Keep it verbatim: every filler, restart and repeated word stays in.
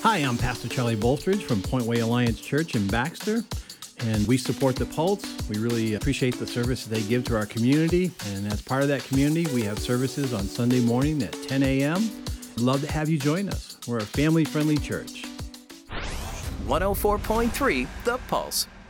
Hi, I'm Pastor Charlie Bolstridge from Point Way Alliance Church in Baxter, and we support the Pulse. We really appreciate the service they give to our community, and as part of that community, we have services on Sunday morning at ten a.m. Love to have you join us. We're a family-friendly church. one oh four point three The Pulse.